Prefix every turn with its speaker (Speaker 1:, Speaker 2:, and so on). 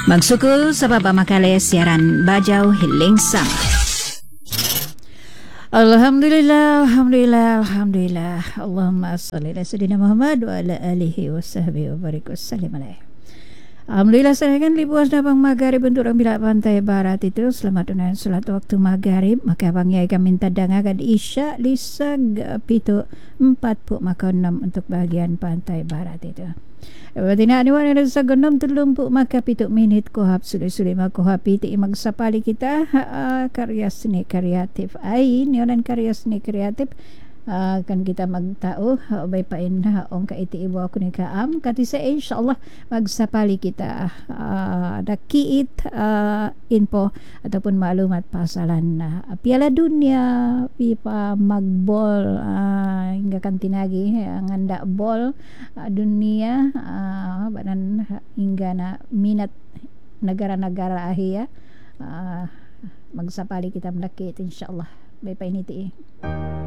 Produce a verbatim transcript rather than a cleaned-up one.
Speaker 1: Magsukul sa papamakali siaran Bajau Hiling Sama. Alhamdulillah, Alhamdulillah, Alhamdulillah. Allahumma salli ala sayyidina Muhammad wa ala alihi wa sahbihi wa barik wa sallim alaihi. Alhamdulillah, saya kan libuas napang magharib untuk orang bila pantai barat itu. Selamat tunaian solat waktu magharib. Maka abang yai kami minta dangakan isyak lisag pitu empat puk maka enam untuk bahagian pantai barat itu. Batina ni wana sa genom terlumpuk maka pitu minit kohap sulit-sulit maka kohap itu imag sapali kita uh, karya seni kreatif ai ni orang karya seni kreatif uh, kan kita magtao uh, bay pain uh, ong ka iti ibu aku ni kaam kati sa insyaallah magsapali kita uh, dakiit uh, info ataupun maklumat pasalan uh, Piala Dunia pipa magbol uh, hingga kan tinagi uh, nganda bol uh, dunia uh, badan hingga na minat negara-negara ahia uh, magsapali kita mendakit insyaallah bay pain iti